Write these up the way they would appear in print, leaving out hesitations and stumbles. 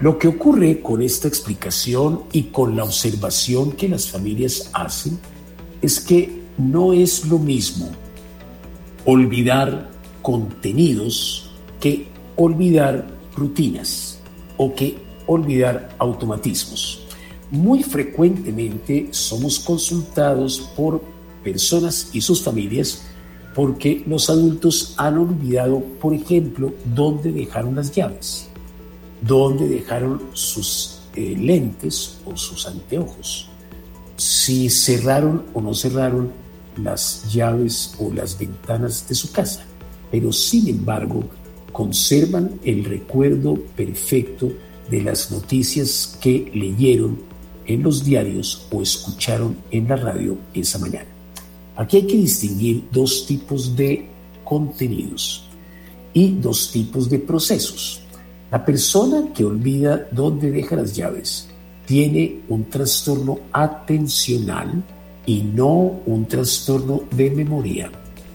Lo que ocurre con esta explicación y con la observación que las familias hacen es que no es lo mismo olvidar contenidos que olvidar rutinas o que olvidar automatismos. Muy frecuentemente somos consultados por personas y sus familias porque los adultos han olvidado, por ejemplo, dónde dejaron las llaves, dónde dejaron sus lentes o sus anteojos, si cerraron o no cerraron las llaves o las ventanas de su casa, pero sin embargo conservan el recuerdo perfecto de las noticias que leyeron en los diarios o escucharon en la radio esa mañana. Aquí hay que distinguir dos tipos de contenidos y dos tipos de procesos. La persona que olvida dónde deja las llaves tiene un trastorno atencional y no un trastorno de memoria.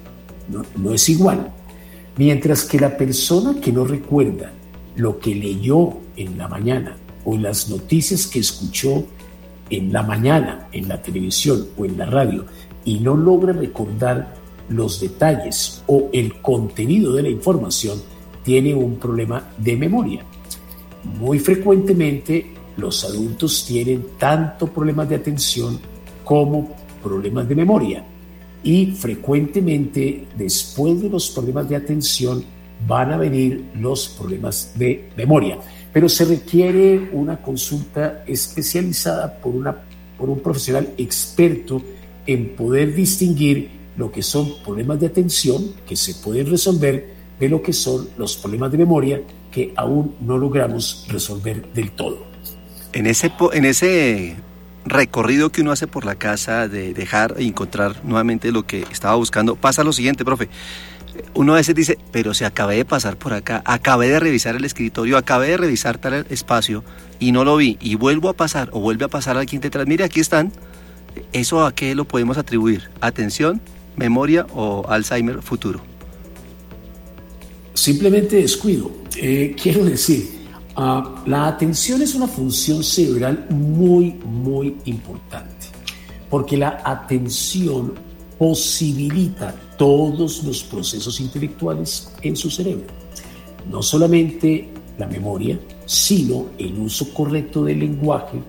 No es igual. Mientras que la persona que no recuerda lo que leyó en la mañana o las noticias que escuchó en la mañana en la televisión o en la radio y no logra recordar los detalles o el contenido de la información, tiene un problema de memoria. Muy frecuentemente los adultos tienen tanto problemas de atención como problemas de memoria, y frecuentemente después de los problemas de atención van a venir los problemas de memoria, pero se requiere una consulta especializada por un profesional experto en poder distinguir lo que son problemas de atención que se pueden resolver de lo que son los problemas de memoria que aún no logramos resolver del todo. En ese recorrido que uno hace por la casa de dejar e encontrar nuevamente lo que estaba buscando, pasa lo siguiente, profe. Uno a veces dice, pero si acabé de pasar por acá, acabé de revisar el escritorio, acabé de revisar tal espacio y no lo vi, y vuelvo a pasar o vuelve a pasar alguien detrás. Mire, aquí están. ¿Eso a qué lo podemos atribuir? ¿Atención, memoria o Alzheimer futuro? Simplemente descuido. Quiero decir, la atención es una función cerebral muy, muy importante, porque la atención posibilita todos los procesos intelectuales en su cerebro. No solamente la memoria, sino el uso correcto del lenguaje,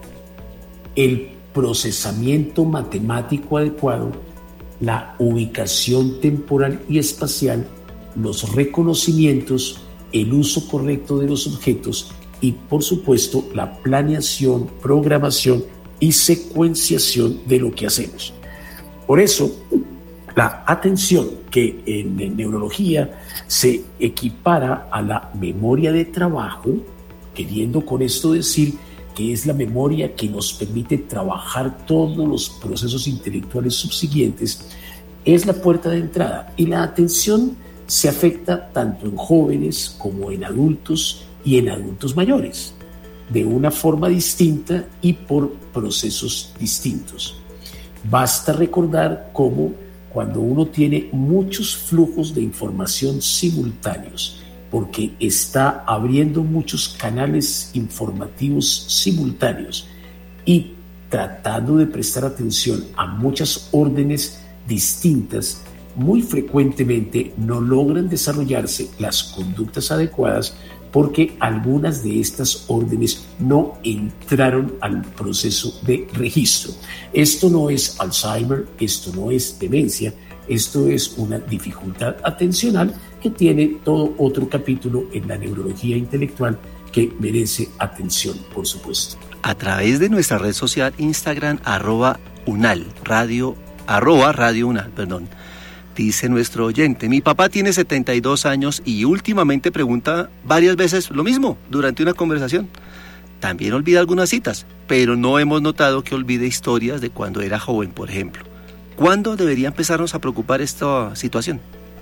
el procesamiento matemático adecuado, la ubicación temporal y espacial, los reconocimientos, el uso correcto de los objetos y, por supuesto, la planeación, programación y secuenciación de lo que hacemos. Por eso, la atención, que en neurología se equipara a la memoria de trabajo, queriendo con esto decir que es la memoria que nos permite trabajar todos los procesos intelectuales subsiguientes, es la puerta de entrada. Y la atención se afecta tanto en jóvenes como en adultos y en adultos mayores, de una forma distinta y por procesos distintos. Basta recordar cómo cuando uno tiene muchos flujos de información simultáneos, porque está abriendo muchos canales informativos simultáneos y tratando de prestar atención a muchas órdenes distintas, muy frecuentemente no logran desarrollarse las conductas adecuadas porque algunas de estas órdenes no entraron al proceso de registro. Esto no es Alzheimer, esto no es demencia, esto es una dificultad atencional que tiene todo otro capítulo en la neurología intelectual que merece atención, por supuesto. A través de nuestra red social Instagram, @unal, radio unal, dice nuestro oyente: mi papá tiene 72 años y últimamente pregunta varias veces lo mismo durante una conversación. También olvida algunas citas, pero no hemos notado que olvide historias de cuando era joven, por ejemplo. ¿Cuándo debería empezarnos a preocupar esta situación?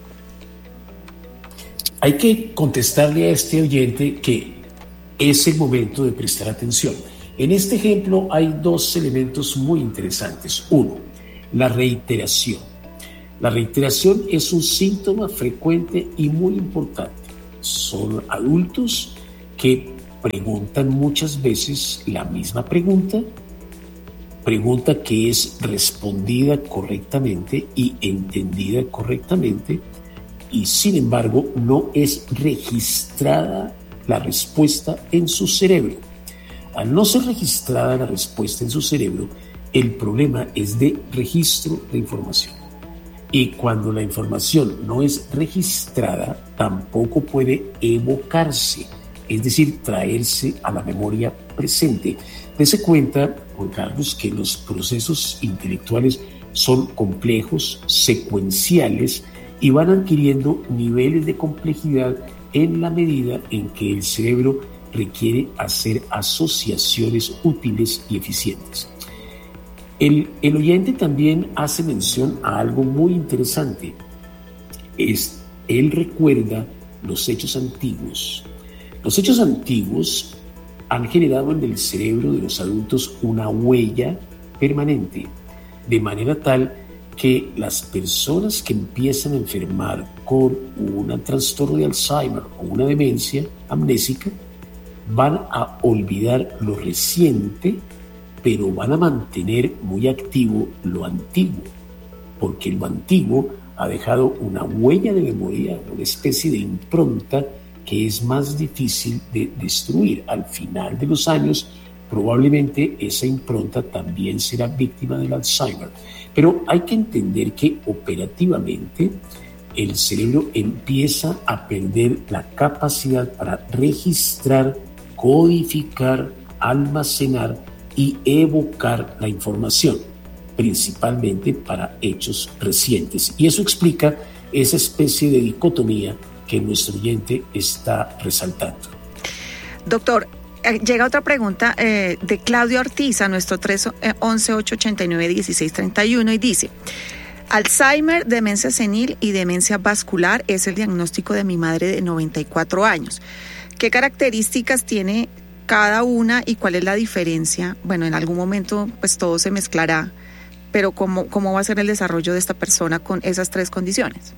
Hay que contestarle a este oyente que es el momento de prestar atención. En este ejemplo hay dos elementos muy interesantes. Uno, la reiteración. La reiteración es un síntoma frecuente y muy importante. Son adultos que preguntan muchas veces la misma pregunta que es respondida correctamente y entendida correctamente, y sin embargo no es registrada la respuesta en su cerebro. Al no ser registrada la respuesta en su cerebro, el problema es de registro de información. Y cuando la información no es registrada, tampoco puede evocarse, es decir, traerse a la memoria presente. Dese cuenta, Juan Carlos, que los procesos intelectuales son complejos, secuenciales y van adquiriendo niveles de complejidad en la medida en que el cerebro requiere hacer asociaciones útiles y eficientes. El oyente también hace mención a algo muy interesante. Él recuerda los hechos antiguos. Los hechos antiguos han generado en el cerebro de los adultos una huella permanente, de manera tal que las personas que empiezan a enfermar con un trastorno de Alzheimer o una demencia amnésica van a olvidar lo reciente, pero van a mantener muy activo lo antiguo, porque lo antiguo ha dejado una huella de memoria, una especie de impronta que es más difícil de destruir. Al final de los años, probablemente esa impronta también será víctima del Alzheimer. Pero hay que entender que operativamente el cerebro empieza a perder la capacidad para registrar, codificar, almacenar y evocar la información, principalmente para hechos recientes. Y eso explica esa especie de dicotomía que nuestro oyente está resaltando. Doctor, llega otra pregunta de Claudio Ortiz a nuestro 311-889-1631 y dice: Alzheimer, demencia senil y demencia vascular es el diagnóstico de mi madre de 94 años. ¿Qué características tiene cada una y cuál es la diferencia? Bueno, en algún momento pues todo se mezclará, pero ¿cómo va a ser el desarrollo de esta persona con esas tres condiciones?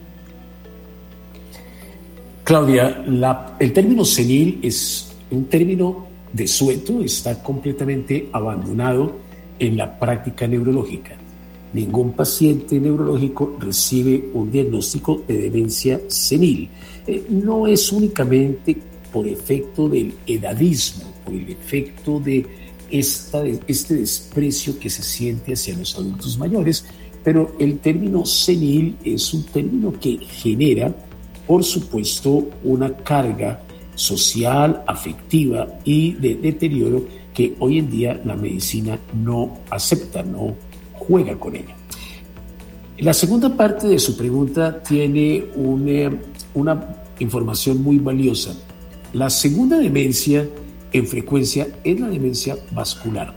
Claudia, el término senil es un término desueto, está completamente abandonado en la práctica neurológica. Ningún paciente neurológico recibe un diagnóstico de demencia senil. No es únicamente por efecto del edadismo, por el efecto de este desprecio que se siente hacia los adultos mayores, pero el término senil es un término que genera, por supuesto, una carga social, afectiva y de deterioro que hoy en día la medicina no acepta, no juega con ella. La segunda parte de su pregunta tiene una información muy valiosa. La segunda demencia en frecuencia es la demencia vascular.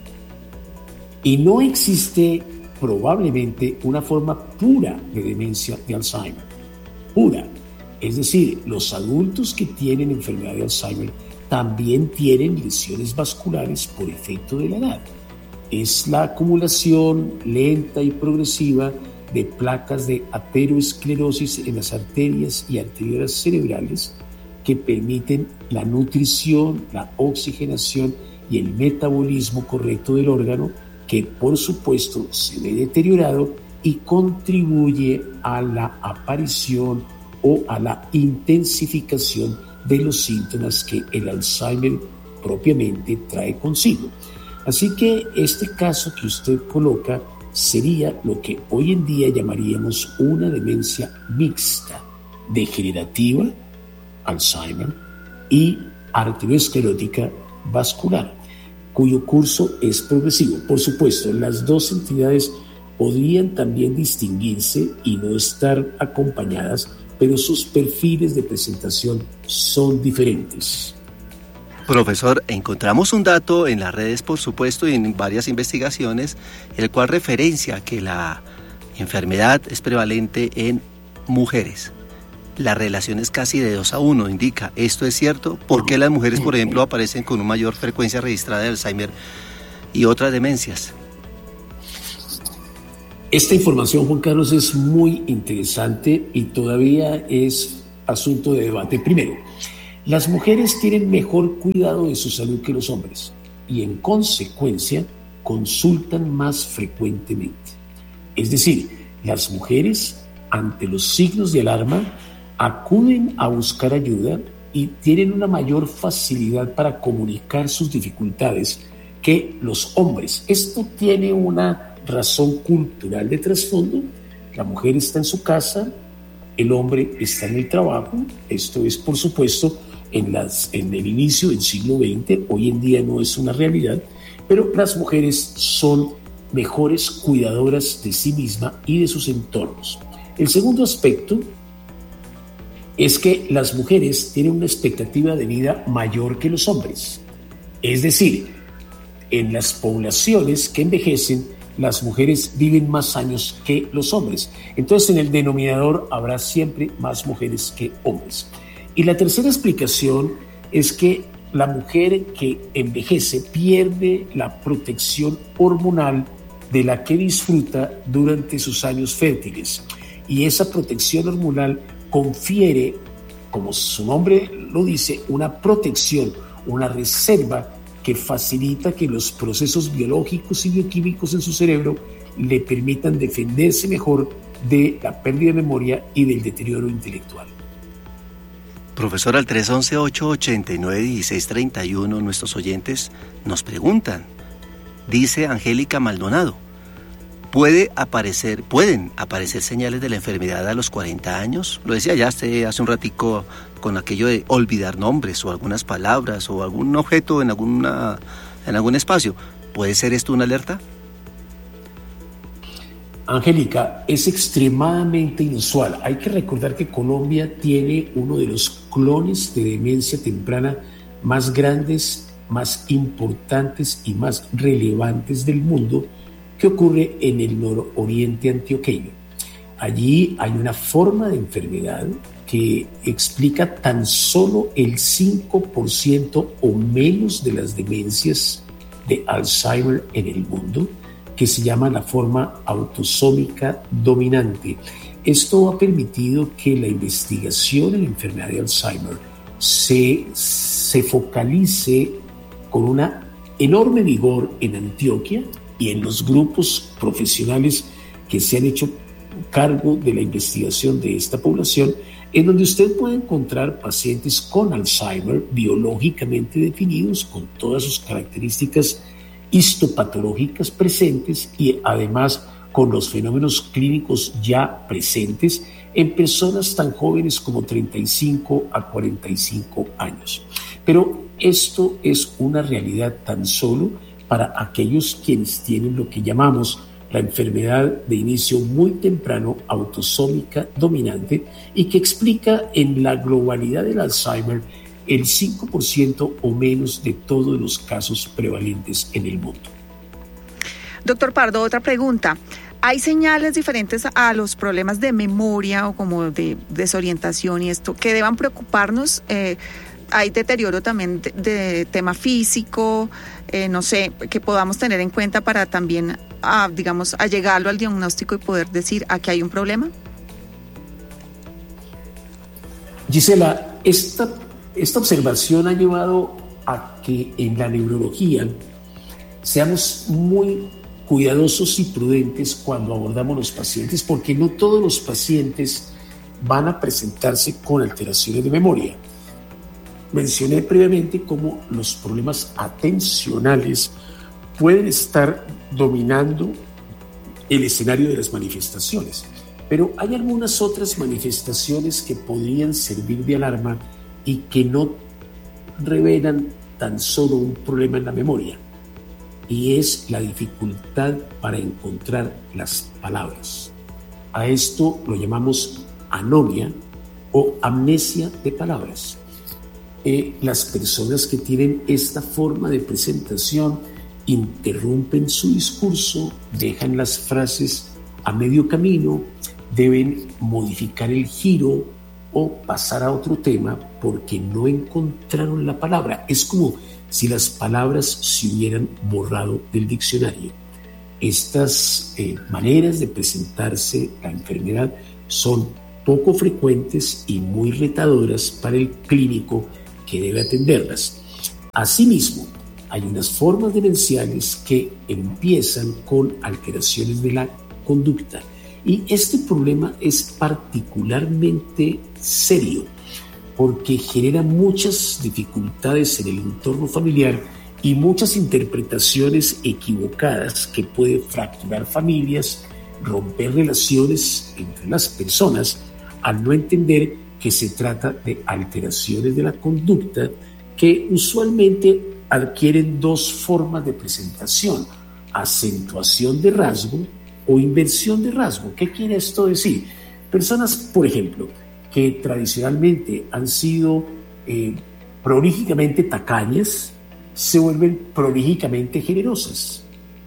Y no existe probablemente una forma pura de demencia de Alzheimer. Pura. Es decir, los adultos que tienen enfermedad de Alzheimer también tienen lesiones vasculares por efecto de la edad. Es la acumulación lenta y progresiva de placas de ateroesclerosis en las arterias y arteriolas cerebrales que permiten la nutrición, la oxigenación y el metabolismo correcto del órgano, que por supuesto se ve deteriorado y contribuye a la aparición o a la intensificación de los síntomas que el Alzheimer propiamente trae consigo. Así que este caso que usted coloca sería lo que hoy en día llamaríamos una demencia mixta, degenerativa, Alzheimer, y arteriosclerótica vascular, cuyo curso es progresivo. Por supuesto, las dos entidades podrían también distinguirse y no estar acompañadas, pero sus perfiles de presentación son diferentes. Profesor, encontramos un dato en las redes, por supuesto, y en varias investigaciones, el cual referencia que la enfermedad es prevalente en mujeres. La relación es casi de 2-1, indica. ¿Esto es cierto? ¿Por qué las mujeres, por ejemplo, aparecen con una mayor frecuencia registrada de Alzheimer y otras demencias? Esta información, Juan Carlos, es muy interesante y todavía es asunto de debate. Primero, Las mujeres tienen mejor cuidado de su salud que los hombres y en consecuencia consultan más frecuentemente. Es decir, las mujeres ante los signos de alarma acuden a buscar ayuda y tienen una mayor facilidad para comunicar sus dificultades que los hombres. Esto tiene una razón cultural de trasfondo. La mujer está en su casa, el hombre está en el trabajo. Esto es, por supuesto, en el inicio del siglo XX. Hoy en día no es una realidad, pero las mujeres son mejores cuidadoras de sí mismas y de sus entornos. El segundo aspecto es que las mujeres tienen una expectativa de vida mayor que los hombres. Es decir, en las poblaciones que envejecen, las mujeres viven más años que los hombres. Entonces, en el denominador habrá siempre más mujeres que hombres. Y la tercera explicación es que la mujer que envejece pierde la protección hormonal de la que disfruta durante sus años fértiles. Y esa protección hormonal confiere, como su nombre lo dice, una protección, una reserva que facilita que los procesos biológicos y bioquímicos en su cerebro le permitan defenderse mejor de la pérdida de memoria y del deterioro intelectual. Profesor, al 311-889-1631 nuestros oyentes nos preguntan, dice Angélica Maldonado, ¿pueden aparecer señales de la enfermedad a los 40 años? Lo decía ya hace un ratico con aquello de olvidar nombres o algunas palabras o algún objeto en algún espacio. ¿Puede ser esto una alerta? Angélica, es extremadamente inusual. Hay que recordar que Colombia tiene uno de los clones de demencia temprana más grandes, más importantes y más relevantes del mundo, que ocurre en el nororiente antioqueño. Allí hay una forma de enfermedad que explica tan solo el 5% o menos de las demencias de Alzheimer en el mundo, que se llama la forma autosómica dominante. Esto ha permitido que la investigación en la enfermedad de Alzheimer se focalice con una enorme vigor en Antioquia y en los grupos profesionales que se han hecho cargo de la investigación de esta población, en donde usted puede encontrar pacientes con Alzheimer biológicamente definidos, con todas sus características histopatológicas presentes y además con los fenómenos clínicos ya presentes en personas tan jóvenes como 35 a 45 años. Pero esto es una realidad tan solo para aquellos quienes tienen lo que llamamos la enfermedad de inicio muy temprano autosómica dominante y que explica en la globalidad del Alzheimer el 5% o menos de todos los casos prevalentes en el mundo. Doctor Pardo, otra pregunta. ¿Hay señales diferentes a los problemas de memoria o como de desorientación y esto que deban preocuparnos? ¿Hay deterioro también de tema físico? No sé, que podamos tener en cuenta para también, allegarlo al diagnóstico y poder decir aquí hay un problema. Gisela, esta observación ha llevado a que en la neurología seamos muy cuidadosos y prudentes cuando abordamos los pacientes, porque no todos los pacientes van a presentarse con alteraciones de memoria. Mencioné previamente cómo los problemas atencionales pueden estar dominando el escenario de las manifestaciones, pero hay algunas otras manifestaciones que podrían servir de alarma y que no revelan tan solo un problema en la memoria, y es la dificultad para encontrar las palabras. A esto lo llamamos anomia o amnesia de palabras. Las personas que tienen esta forma de presentación interrumpen su discurso, dejan las frases a medio camino, deben modificar el giro o pasar a otro tema porque no encontraron la palabra. Es como si las palabras se hubieran borrado del diccionario. Estas maneras de presentarse la enfermedad son poco frecuentes y muy retadoras para el clínico que debe atenderlas. Asimismo, hay unas formas demenciales que empiezan con alteraciones de la conducta y este problema es particularmente serio porque genera muchas dificultades en el entorno familiar y muchas interpretaciones equivocadas que pueden fracturar familias, romper relaciones entre las personas al no entender que se trata de alteraciones de la conducta que usualmente adquieren dos formas de presentación: acentuación de rasgo o inversión de rasgo. ¿Qué quiere esto decir? Personas, por ejemplo, que tradicionalmente han sido prolígicamente tacañas, se vuelven prolígicamente generosas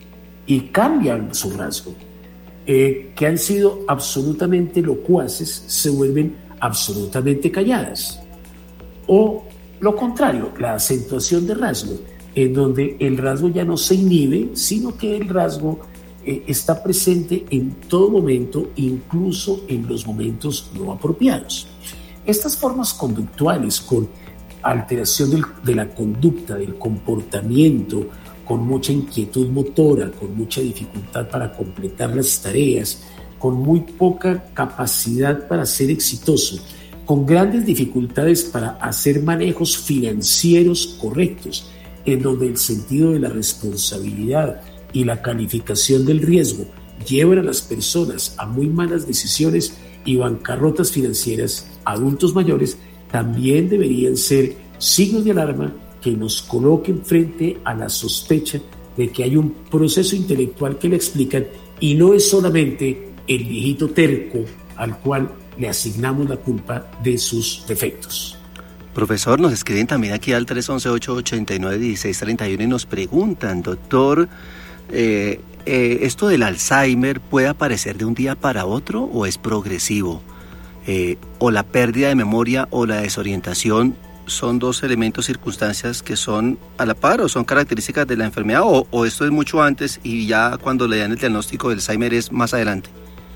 y cambian su rasgo. Que han sido absolutamente locuaces, se vuelven absolutamente calladas. O lo contrario, la acentuación de rasgo, en donde el rasgo ya no se inhibe, sino que el rasgo está presente en todo momento, incluso en los momentos no apropiados. Estas formas conductuales con alteración de la conducta, del comportamiento, con mucha inquietud motora, con mucha dificultad para completar las tareas, con muy poca capacidad para ser exitoso, con grandes dificultades para hacer manejos financieros correctos, en donde el sentido de la responsabilidad y la calificación del riesgo llevan a las personas a muy malas decisiones y bancarrotas financieras. Adultos mayores también deberían ser signos de alarma que nos coloquen frente a la sospecha de que hay un proceso intelectual que le explican y no es solamente el viejito terco al cual le asignamos la culpa de sus defectos. Profesor, nos escriben también aquí al 311-889-1631 y nos preguntan, doctor, ¿esto del Alzheimer puede aparecer de un día para otro o es progresivo? ¿O la pérdida de memoria o la desorientación son dos elementos, circunstancias que son a la par o son características de la enfermedad o esto es mucho antes y ya cuando le dan el diagnóstico del Alzheimer es más adelante?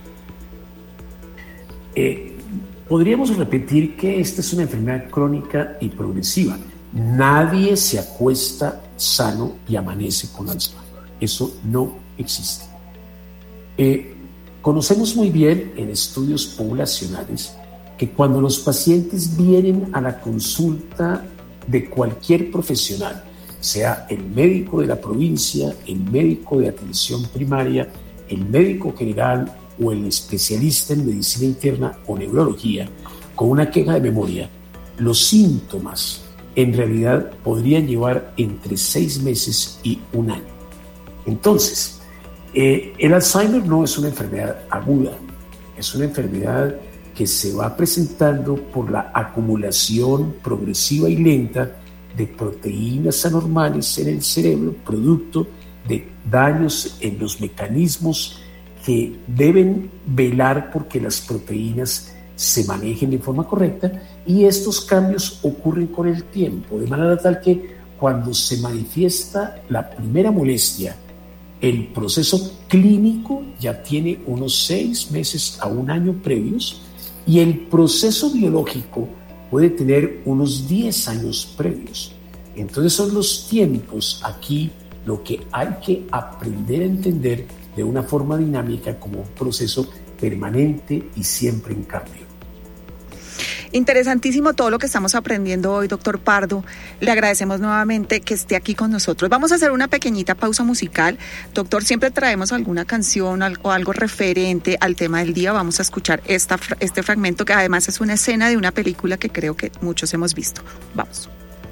Podríamos repetir que esta es una enfermedad crónica y progresiva. Nadie se acuesta sano y amanece con Alzheimer. Eso no existe. Conocemos muy bien en estudios poblacionales que cuando los pacientes vienen a la consulta de cualquier profesional, sea el médico de la provincia, el médico de atención primaria, el médico general o el especialista en medicina interna o neurología, con una queja de memoria, los síntomas en realidad podrían llevar entre 6 meses y 1 año. Entonces, el Alzheimer no es una enfermedad aguda, es una enfermedad que se va presentando por la acumulación progresiva y lenta de proteínas anormales en el cerebro, producto de daños en los mecanismos que deben velar porque las proteínas se manejen de forma correcta, y estos cambios ocurren con el tiempo, de manera tal que cuando se manifiesta la primera molestia, el proceso clínico ya tiene unos 6 meses a 1 año previos y el proceso biológico puede tener unos 10 años previos. Entonces son los tiempos aquí lo que hay que aprender a entender de una forma dinámica como un proceso permanente y siempre en cambio. Interesantísimo todo lo que estamos aprendiendo hoy, doctor Pardo. Le agradecemos nuevamente que esté aquí con nosotros. Vamos a hacer una pequeñita pausa musical. Doctor, siempre traemos alguna canción o algo referente al tema del día. Vamos a escuchar este fragmento que además es una escena de una película que creo que muchos hemos visto. Vamos.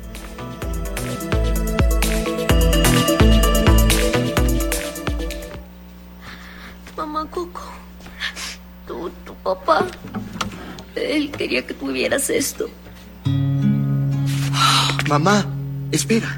Mamá Coco, tu papá, él quería que tuvieras esto. Mamá, espera.